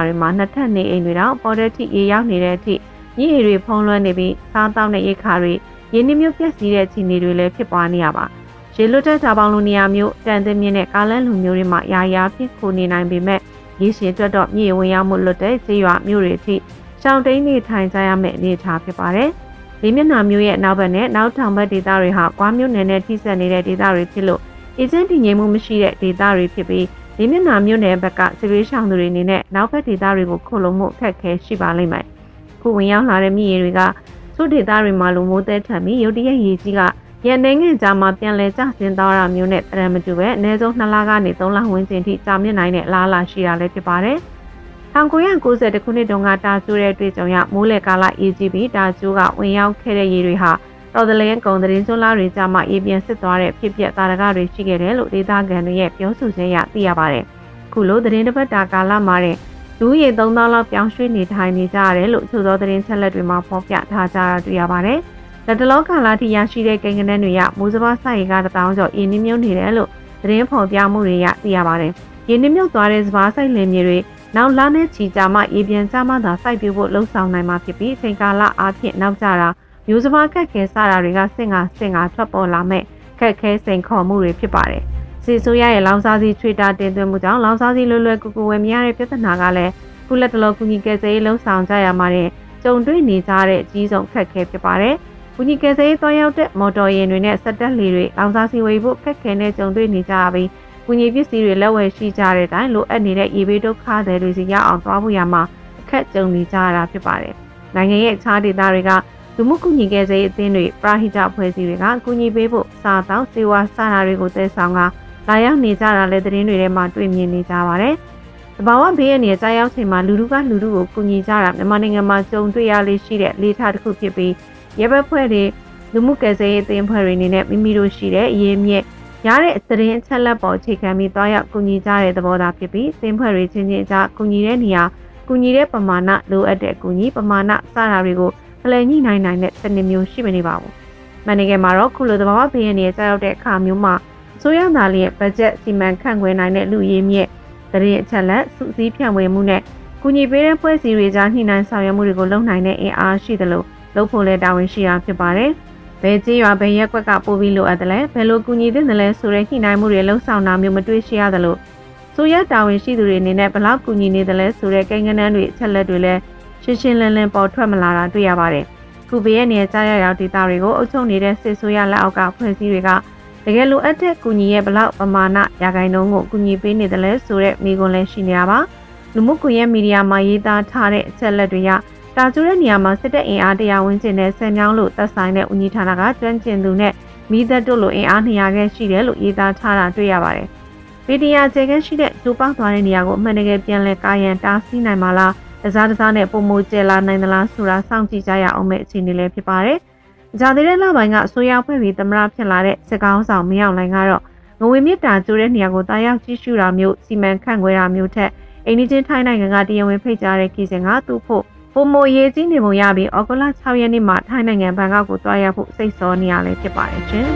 တွေမှာနှစ်ထပ်နေအိမ်တွေတော့ပေါ်တဲ့အထိရေရောက်နေတဲ့အထိမြစ်ရေတွေဖုံးလွှမ်းနေပြီးစားတောက်တဲ့ရိတ်ခါတွေရင်းနှီးမျိုးပြက်စီးတဲ့အခြေအနေတွေလည်းဖြစ်ပွားနေရပါရေလွတ်တဲ့ဂျာပေါင်လိုနေရာမျိုးတန်တဲ့မြင့်တဲ့ကားလန်းလူမျိုးတွေမှာယာယာဖြစ်ခိုနေနိုင်ပေမဲ့ရေရှည်အတွက်တော့မြေဝင်ရောက်မှုလွတ်တဲ့ခြေရွာမျိုးတွေအထိရှောင်းတိန်နေထိုင်ကြရမယ့်အနေအထားဖြစ်ပါတယ်။လေးမျက်နှာမျိုးရဲ့နောက်ဘက်နဲ့နောက်ထောင်ဘက်ဒေသတွေဟာကွာမျိုးနယ်နဲ့ထိစပ်နေတဲ့ဒေသတွေဖြစ်လို့အေဂျင့်တည်ငြိမ်မှုမရှိတဲ့ဒေသတွေဖြစ်ပြီးလေးမျက်နှာမျိုးနယ်ဘက်ကစစ်ရေးရှောင်းသူတွေအနေနဲ့နောက်ဘက်ဒေသတွေကိုခိုလုံမှုအခက်အခဲရှိပါလိမ့်မယ်။ခုဝင်ရောက်လာတဲ့မြစ်ရေတွေကသူ့ဒေသတွေမှာလိုမိုးသက်ထပ်ပြီးရုတ်တရက်ရေကြီးကရန်နေငယ်ကြားမှာပြန်လဲကျဆင်းသွားတာမျိုးနဲ့တရံမတူပဲအနည်းဆုံး2လကနေ3လဝန်းကျင်ထိကြာမြင့်နိုင်တဲ့အလားအလာရှိတာလည်းဖြစ်ပါတယ်။1990ခုနှစ်တုန်းကတာကျိုးတဲ့တွေ့ကြုံရမိုးလေကာလအေးကြီးပြီးတာကျိုးကဝင်ရောက်ခဲ့တဲ့ရေတွေဟာတော်တလင်းကုံသတင်းစွန်းလာတွေကြားမှာအေးပြန်စစ်သွားတဲ့ဖြစ်ပျက်တာရကတွေရှိခဲ့တယ်လို့ဒေသခံတွေရဲ့ပြောဆိုချက်အရသိရပါတယ်။ခုလိုသတင်းတစ်ပတ်တာကာလမှာတဲ့လူရေ3000လောက်ပြောင်းရွှေ့နေထိုင်နေကြရတယ်လို့ချို့သောသတင်းချက်လက်တွေမှာဖော်ပြထားကြတာတွေ့ရပါတယ်။လက်တလောကာလထိရရှိတဲ့ကိန်းဂဏန်းတွေရမိုးစဘာစိုက်ရေက1000ကျော်အင်းနှမြုပ်နေတယ်လို့သတင်းဖော်ပြမှုတွေရသိရပါတယ်။ရင်းနှမြုပ်သွားတဲ့စဘာစိုက်လင်မြေတွေနောက်လနဲ့ချီကြမှရေပြန်ကြမှသာစိုက်ပြဖို့လှုံ့ဆော်နိုင်မှာဖြစ်ပြီးအချိန်ကာလအားဖြင့်နောက်ကျတာမျိုးစဘာခက်ခဲစတာတွေကစင်ကထွက်ပေါ်လာမဲ့ခက်ခဲစိန်ခေါ်မှုတွေဖြစ်ပါတယ်။စီဆိုရရဲ့လောင်စာစီချွေတာတင်သွင်းမှုကြောင့်လောင်စာစီလွယ်လွယ်ကူကူဝယ်မရတဲ့ပြဿနာကလည်းခုလက်တလောကူညီကယ်ဆယ်ရေးလှုံ့ဆော်ကြရမှာတဲ့ကြုံတွေ့နေကြတဲ့အကြီးဆုံးခက်ခဲဖြစ်ပါတယ်။ကူညီကယ်ဆယ်ရေးတွန်းရောက်တဲ့မော်တော်ယာဉ်တွေနဲ့စက်တက်လီတွေလောင်စာစီဝယ်ဖို့ခက်ခဲနဲ့ကြုံတွေ့နေကြပြီးကူညီပစ္စည်းတွေလက်ဝယ်ရှိကြတဲ့အတိုင်းလိုအပ်နေတဲ့ရေဘေးဒုက္ခတွေစီရောက်အောင်သွားဖို့ရမှာအခက်ကြုံနေကြရတာဖြစ်ပါတယ်။နိုင်ငံရဲ့အခြားဒေသတွေကလူမှုကူညီကယ်ဆယ်ရေးအသင်းတွေပရဟိတအဖွဲ့အစည်းတွေကကူညီပေးဖို့စားတောက်စေဝါစတာတွေကိုတည်ဆောင်ကလာရောက်နေကြတာလည်းသတင်းတွေထဲမှာတွေ့မြင်နေကြပါတယ်။တဘာဝဘေးအန္တရာယ်ကြားရောက်ချိန်မှာလူထုကိုကူညီကြတာမြန်မာနိုင်ငံမှာကြုံတွေ့ရလေးရှိတဲ့လေထားတစ်ခုဖြစ်ပြီးရဲဘက်ဖွဲ့တွေလူမှုကယ်ဆယ်ရေးအသင်းဖွဲ့တွေအနေနဲ့မိမိတို့ရှိတဲ့အရေးမြစ်ရတဲ့သတင်းအချက်လက်ပေါ်အခြေခံပြီးတွားရောက်ကူညီကြတဲ့သဘောသားဖြစ်ပြီးသင်းဖွဲ့တွေချင်းချင်းကြားကူညီတဲ့နေရာကူညီတဲ့ပမာဏလိုအပ်တဲ့ကူညီပမာဏစတာတွေကိုဖလှယ်ညှိနှိုင်းနိုင်တဲ့စနစ်မျိုးရှိမနေပါဘူး။မန်နေကမှာတော့ခုလိုသဘာဝဘေးရန်တွေကြားရောက်တဲ့အခါမျိုးမှာအစိုးရသားလေးရဲ့ဘတ်ဂျက်စီမံခန့်ခွဲနိုင်တဲ့လူရင်းမြစ်သတင်းအချက်လက်စုစည်းဖြန့်ဝေမှုနဲ့ကူညီပေးတဲ့ဖွဲ့စည်းတွေကြားညှိနှိုင်းဆောင်ရွက်မှုတွေကိုလုပ်နိုင်တဲ့အင်အားရှိသလိုလုပ်ဖို့လည်းတာဝန်ရှိတာဖြစ်ပါတယ်။ဘယ်ကြေးရွာဘယ်ရက်ကွက်ကပို့ပြီးလိုအပ်တယ်လဲဘယ်လိုကူညီသင့်တယ်လဲဆိုတဲ့ညှိနှိုင်းမှုတွေလှုံ့ဆော်တာမျိုးမတွေ့ရှိရသလိုဆိုရတာဝန်ရှိသူတွေအနေနဲ့ဘလောက်ကူညီနေတယ်လဲဆိုတဲ့ကိန်းဂဏန်းတွေအချက်လက်တွေလည်းရှင်းလင်းပေါ်ထွက်မလာတာတွေ့ရပါတယ်။ခုဘေးရဲ့နေကြားရောက်ဒေသတွေကိုအုပ်ချုပ်နေတဲ့စစ်ဆိုရလက်အောက်ကဖွဲ့စည်းတွေကတကယ်လိုအပ်တဲ့ကူညီရဲ့ဘလောက်ပမာဏရာခိုင်နှုန်းကိုကူညီပေးနေတယ်လဲဆိုတဲ့မိကွန်းလည်းရှိနေရပါလူမှုကွန်ရက်မီဒီယာမှာရေးသားထားတဲ့အချက်လက်တွေကတာကျိုးတဲ့နေရာမှာစစ်တပ်အင်အား100ဝန်းကျင်နဲ့ဆယ်မြောင်းလို့သက်ဆိုင်တဲ့ဦးကြီးဌာနကကျွမ်းကျင်သူနဲ့မိသက်တို့လိုအင်အား200ခန့်ရှိတယ်လို့ရေးသားထားတာတွေ့ရပါတယ်။ဗီဒီယိုကျေကန်းရှိတဲ့ကျိုးပေါက်သွားတဲ့နေရာကိုအမှန်တကယ်ပြန်လဲကာယံတားဆီးနိုင်မှာလားတစားနဲ့ပုံမိုကျဲလာနိုင်သလားဆိုတာစောင့်ကြည့်ကြရအောင်မယ့်အခြေအနေလည်းဖြစ်ပါတယ်။ဂျာသေးတဲ့လပိုင်းကအစိုးရဖွဲ့ပြီးသမရဖြစ်လာတဲ့စစ်ကောင်းဆောင်မင်းအောင်လှိုင်ကတော့ငွေမြစ်တာကျိုးတဲ့နေရာကိုတာရောက်ကြည့်ရှုတာမျိုးစီမံခန့်ခွဲတာမျိုးထက်အိန္ဒိချင်းထိုင်းနိုင်ငံကတရားဝင်ဖိတ်ကြားတဲ့ခီးစဉ်ကသူ့ဖို့ပုံမိုရေးကြီးနေပုံရပြီးဩဂုတ်လ6ရက်နေ့မှာထိုင်းနိုင်ငံဘန်ကောက်ကိုတွားရောက်ဖို့စိတ်ဆောနေရလည်းဖြစ်ပါတယ်ရှင်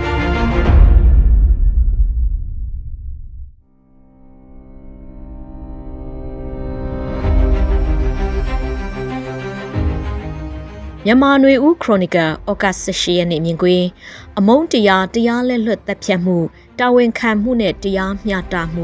မြန်မာနွေဦးခရိုနီကယ်ဩဂတ်18ရက်နေ့မြင်ကွင်းအမုန်းတရားလက်လွတ်တပ်ဖြတ်မှုတာဝန်ခံမှုနဲ့တရားမျှတမှု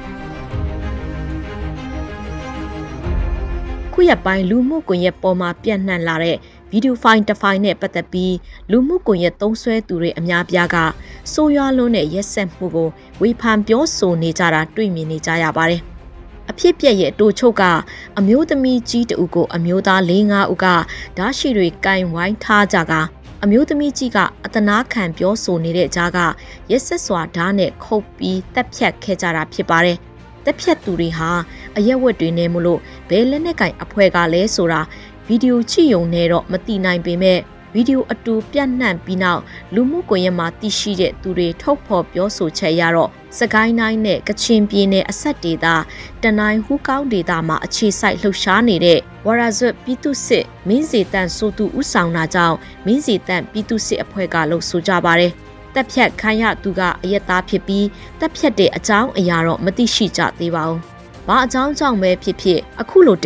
ခုရက်ပိုင်းလူမှုကွန်ရက်ပေါ်မှာပြန့်နှံ့လာတဲ့ဗီဒီယိုဖိုင်တစ်ဖိုင်နဲ့ပတ်သက်ပြီးလူမှုကွန်ရက်သုံးစွဲသူတွေအများပြားကဆိုးရွားလွန်းတဲ့ရက်စက်မှုကိုဝေဖန်ပြောဆိုနေကြတာတွေ့မြင်နေကြရပါတယ်အဖြစ်ပြက်ရဲ့တိုချုပ်ကအမျိုးသမီးကြီးတဦးကိုအမျိုးသား၄-၅ဦးကဓာရှိတွေကင်ဝိုင်းထားကြကအမျိုးသမီးကြီးကအတနာခံပြောဆိုနေတဲ့ကြားကရက်စက်စွာဓာတ်နဲ့ခုတ်ပြီးတပ်ဖြတ်ခဲ့ကြတာဖြစ်ပါတယ်တပ်ဖြတ်သူတွေဟာအရက်ဝက်တွေနဲ့မလို့ဘယ်လက်နဲ့ကင်အဖွဲ့ကလဲဆိုတာဗီဒီယိုကြည့်ရုံနဲ့တော့မသိနိုင်ပေမဲ့ဗီဒီယိုအတူပြန့်နှံ့ပြီးနောက်လူမှုကွန်ရက်မှာသိရှိတဲ့သူတွေထုတ်ဖော်ပြောဆိုချက်ရတော့စကိုင်းတိုင်းနဲ့ကချင်ပြည်နယ်အဆက်ဒေသတနိုင်းဟူးကောင်းဒေသမှာအခြေစိုက်လှုပ်ရှားနေတဲ့ဝရဇွတ်ပြည်သူစစ်မင်းစီတန်ဆိုသူဥဆောင်တာကြောင့်မင်းစီတန်ပြည်သူစစ်အဖွဲ့ကလှုပ်ဆိုကြပါတယ်တပ်ဖြတ်ခိုင်းရသူကအရက်သားဖြစ်ပြီးတပ်ဖြတ်တဲ့အကြောင်းအရာတော့မသိရှိကြသေးပါဘူး။ဘာအကြောင်းကြောင့်ပဲဖြစ်ဖြစ်အခုလို